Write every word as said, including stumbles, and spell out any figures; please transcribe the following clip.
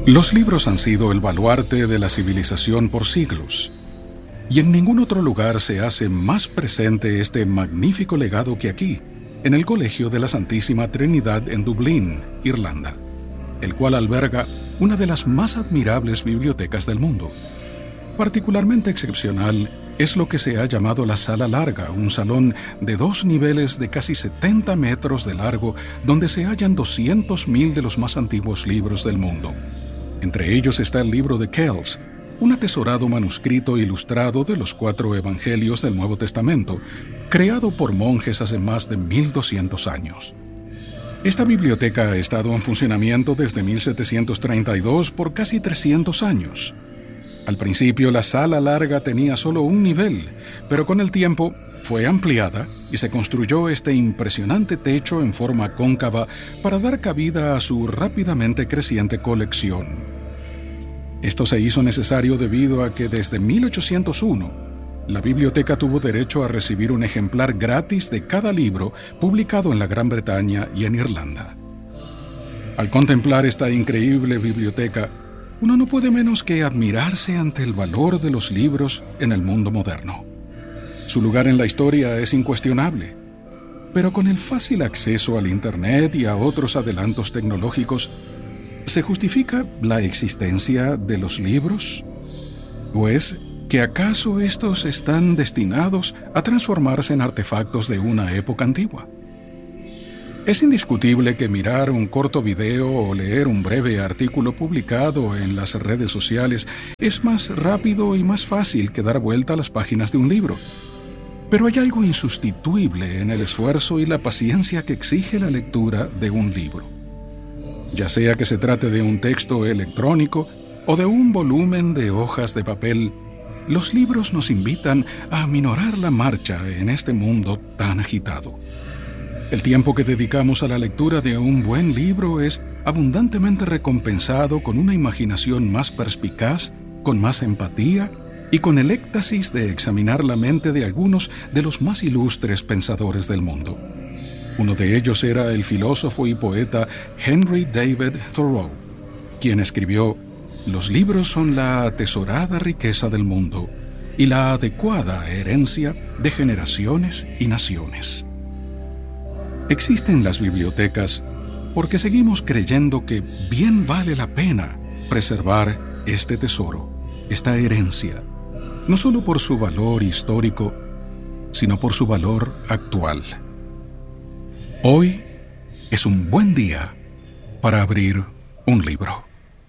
Los libros han sido el baluarte de la civilización por siglos, y en ningún otro lugar se hace más presente este magnífico legado que aquí, en el Colegio de la Santísima Trinidad en Dublín, Irlanda, el cual alberga una de las más admirables bibliotecas del mundo. Particularmente excepcional es lo que se ha llamado la Sala Larga, un salón de dos niveles de casi setenta metros de largo, donde se hallan doscientos mil de los más antiguos libros del mundo. Entre ellos está el libro de Kells, un atesorado manuscrito ilustrado de los cuatro evangelios del Nuevo Testamento, creado por monjes hace más de mil doscientos años. Esta biblioteca ha estado en funcionamiento desde mil setecientos treinta y dos por casi trescientos años. Al principio la Sala Larga tenía solo un nivel, pero con el tiempo fue ampliada y se construyó este impresionante techo en forma cóncava para dar cabida a su rápidamente creciente colección. Esto se hizo necesario debido a que desde mil ochocientos uno, la biblioteca tuvo derecho a recibir un ejemplar gratis de cada libro publicado en la Gran Bretaña y en Irlanda. Al contemplar esta increíble biblioteca, uno no puede menos que admirarse ante el valor de los libros en el mundo moderno. Su lugar en la historia es incuestionable, pero con el fácil acceso al Internet y a otros adelantos tecnológicos, ¿se justifica la existencia de los libros? ¿O es que acaso estos están destinados a transformarse en artefactos de una época antigua? Es indiscutible que mirar un corto video o leer un breve artículo publicado en las redes sociales es más rápido y más fácil que dar vuelta a las páginas de un libro. Pero hay algo insustituible en el esfuerzo y la paciencia que exige la lectura de un libro. Ya sea que se trate de un texto electrónico o de un volumen de hojas de papel, los libros nos invitan a aminorar la marcha en este mundo tan agitado. El tiempo que dedicamos a la lectura de un buen libro es abundantemente recompensado con una imaginación más perspicaz, con más empatía y con el éxtasis de examinar la mente de algunos de los más ilustres pensadores del mundo. Uno de ellos era el filósofo y poeta Henry David Thoreau, quien escribió: «Los libros son la atesorada riqueza del mundo y la adecuada herencia de generaciones y naciones». Existen las bibliotecas porque seguimos creyendo que bien vale la pena preservar este tesoro, esta herencia, no solo por su valor histórico, sino por su valor actual. Hoy es un buen día para abrir un libro.